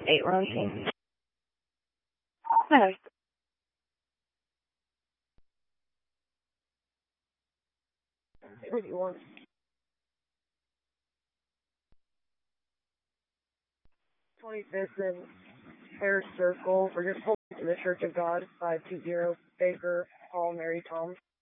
8-run team. No. 31. 25th and Harris Circle for just holding to the Church of God, 520 Baker Hall, Mary Tom.